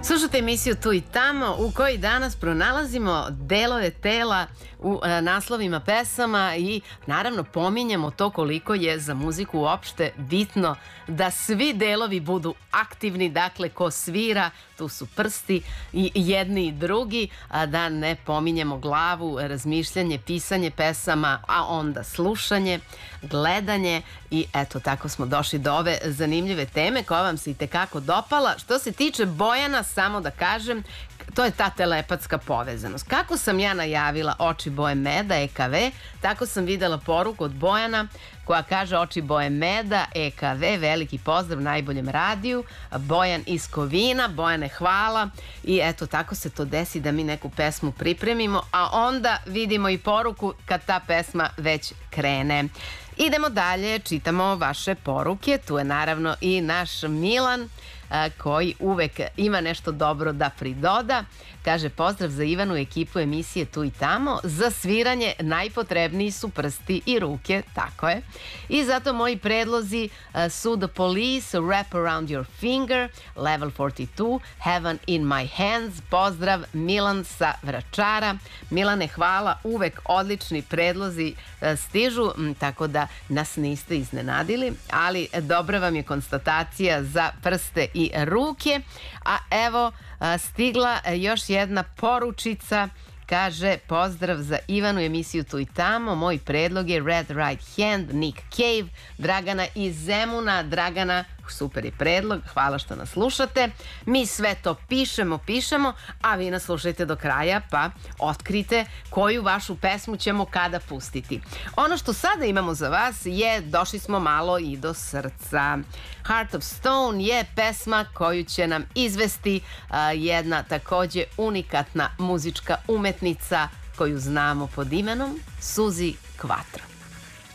Slušajte emisiju Tu i tamo u kojoj danas pronalazimo delove tela u naslovima pesama i naravno pominjemo to koliko je za muziku uopšte bitno da svi delovi budu aktivni, dakle ko svira, tu su prsti i jedni i drugi, a da ne pominjemo glavu, razmišljanje, pisanje pesama, a onda slušanje, gledanje i eto tako smo došli do ove zanimljive teme koja vam se i tekako dopala. Što se tiče Bojana, samo da kažem, to je ta telepatska povezanost. Kako sam ja najavila Oči boje meda, EKV, tako sam videla poruku od Bojana koja kaže Oči boje meda, EKV, veliki pozdrav najboljem radiju, Bojan iz Kovina, Bojane hvala i eto tako se to desi da mi neku pesmu pripremimo, a onda vidimo i poruku kad ta pesma već krene. Idemo dalje, čitamo vaše poruke, tu je naravno i naš Milan koji uvek ima nešto dobro da pridoda. Kaže pozdrav za Ivanu i ekipu emisije Tu i tamo. Za sviranje najpotrebniji su prsti i ruke, tako je. I zato moji predlozi su The Police, Wrap Around Your Finger, Level 42, Heaven in My Hands. Pozdrav Milan sa Vračara. Milane, hvala, uvek odlični predlozi stižu, tako da nas niste iznenadili, ali dobra vam je konstatacija za prste i ruke. A evo stigla još jedna poručica, kaže pozdrav za Ivanu emisiju Tu i tamo, moj predlog je Red Right Hand, Nick Cave, Dragana iz Zemuna. Dragana, super je predlog, hvala što nas slušate. Mi sve to pišemo, a vi nas slušajte do kraja pa otkrite koju vašu pesmu ćemo kada pustiti. Ono što sada imamo za vas je, došli smo malo i do srca. Heart of Stone je pesma koju će nam izvesti jedna takođe unikatna muzička umetnica koju znamo pod imenom Suzi Quatro.